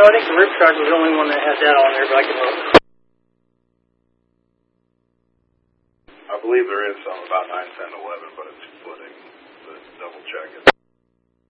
I think the rip truck was the only one that had that on there, but I can look. I believe there is some about 9, 10, 11, but it's splitting. But double check it.